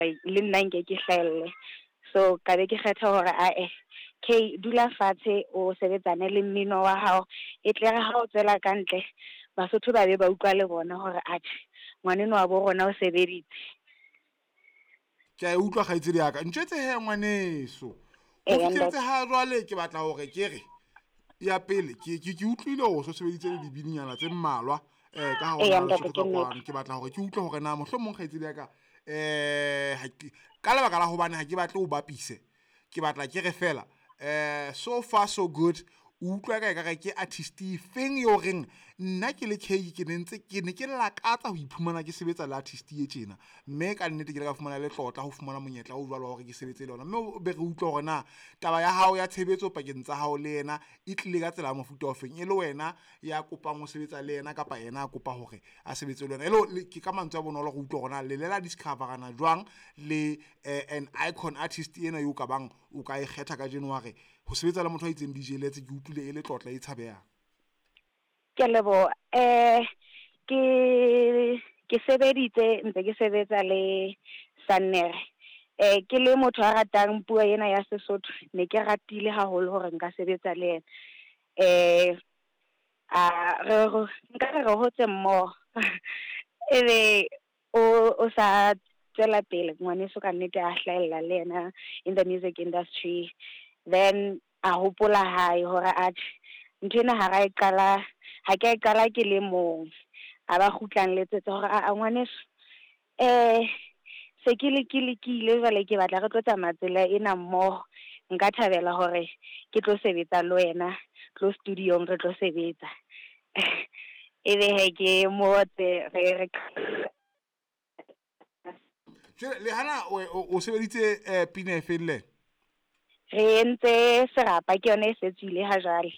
le nna nke ke hlahelle. So ka be ke kgetha hore ke dula fatshe o sebetsane le mmino wa hao, e tle re ha o tswela kantle Basotho ba be ba utlwa le bona hore ngwaneno wa bo rona o sebeditse. ke a utlwa kgaitsedi ya ka ntjetse he ngwaneso ho fitlheletse ha jwale ke batla hore ke re ya pele ke utlwile ho so sebeditse le dibininyana tse mmalwa ka hona le Sotho ka kwano ke batla hore ke utlwe hore na mohlomong kgaitsedi ya ka ka lebaka la hobane ha ke batle o bapise ke batla ke re fela so far so good utlwa ka ka ke artist feng yo reng nna ke le cake ke ne ke lakatsa ho iphumana ke sebetsa le artist e tjena mme ka nnete ke le ka fumana le tlotla ho fumana monyetla o jwalo hore ke sebetse le ona mme o be re utlwa hore na taba ya hao ya tshebetso pakeng tsa hao le yena e tlile ka tsela ya mofuta ofeng e le wena ya kopang ho sebetsa le yena kapa yena a kopa hore a sebetse le yena ke ka mantswe a bonolo go utlwa hore na le lela discoverana jwang le an icon artist ena yo ka bang o ka e kgetha ka January ho sebetsa le motho a itseng DJ letse ke utlwile e le tlotla e tshabehang. Ke lebo ke sebeditse ntse ke sebetsa le Sannere ke le motho a ratang puo ena ya Sesotho ne ke ratile haholo hore nka sebetsa le yena nka re hotse mmoho ebe o sa tswela pele ngwaneso ka nnete a hlahella le yena in the music industry, then a hopola hae hore nthwena ha ke qala ke le mong a ba kgutlang letsetsa hore ngwaneso se ke lekile jwale ke batla re tlo tsamaya tsela ena mmoho, nka thabela hore ke tlo sebetsa le wena tlo studio re tlo sebetsa ebe he ke motse re le hana o sebeditse pina e felle re entse serapa ke yone e setswile ha jwale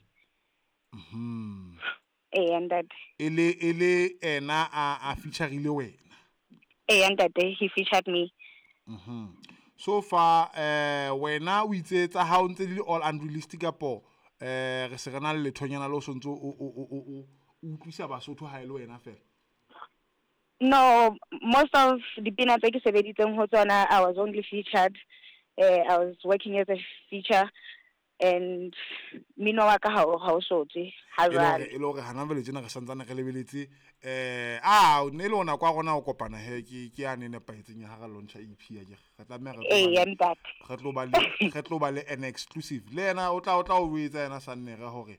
ntate ele ena a featureile wena ntate he featured me so far wena o itse tsa hao ntse di all unrealistic kapo re se rena le lethonyana le o sontso o utlwisa Basotho ha ile wena fela. No, most of the pina tse ke sebeditseng ho tsona I was only featured. I was working as a feature and mino wa ka ha o sotse ha jwale e le hore hana vele tsena re santsane re lebeletse ne le ona kwa gona o kopana he ke ya ne nepaetseng ya ha launch EP ya ke re tlameha re tlo ba le an exclusive le yena o tla o etsa yena Sannere hore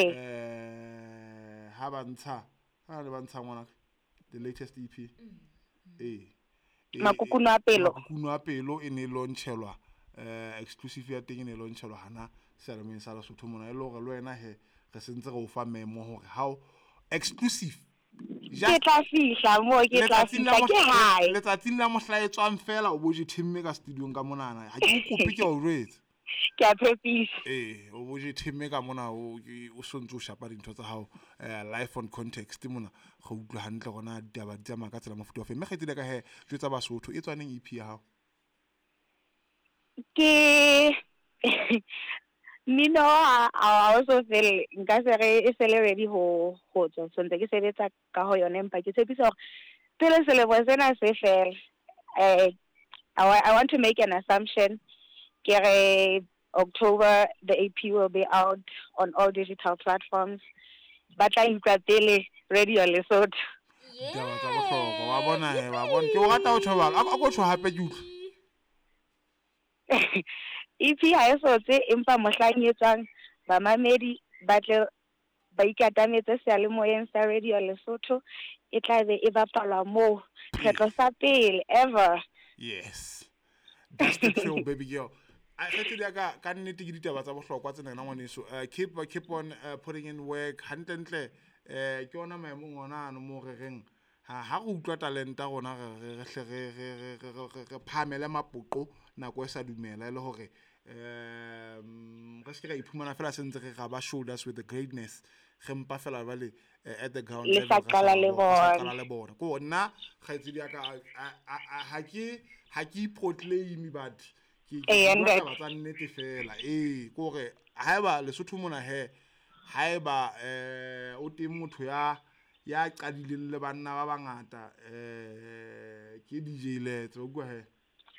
ha ba le bantsha ngwana the latest EP Makukuno a pelo e ne launchelwa exclusive ya teng ne launchelwa hana selemeng sa Lesotho mona e le hore le wena he re sentse re o fa memo hore how exclusive ke tla fihla mo ke tla fihla ke hae letsatsing la mohlaetswang fela o boje thimme ka studio ka monana ha ke o kope ke o jwetsa ke a phepisa o boje thimme ka mona o sontse o shapa dintho tsa hao life on context mona go utlwa hantle gona ditaba di tsamaya ka tsela mofuta ofe mme kgetsile ka he jwetsa Basotho e tswaneng EP ya hao ke Mino also feel nka se re e sele ready ho tswa so ntse ke sebetsa ka ho yona empa ke tshepisa hore pele selemo sena se fela I want to make an assumption ke October the EP will be out on all digital platforms ba tla utlwa pele Radio Lesotho taba tsa bohlokwa wa bona ke o rata o thoba a go tsho hape ke utlwa EP ha e sotse empa mohlanyetsang ba mamedi ba tle ba ikatametse sealemoyeng sa Radio Lesotho e tla be e bapalwa mo kgetlo sa pele ever. Yes, that's the show baby girl. I kgethile ka nnete ke ditaba tsa bohlokwa tsena na ngwaneso keep on putting in work hantle ke ona maemong ona no mo re reng ha go utlwa talenta gona re phamele mapoqo nako e sa dumela le hore re se ka iphumana fela sentse re ga ba shoulders with the greatness re mpa fela ba le at the ground level re sa qala le bona ko nna ga itse di aka ha ke proclaim but ke ba tsa nnete fela ko re ha eba Lesotho mona he ha eba o teng motho ya qadileng le banna ba bangata ke DJ Let's o kwa he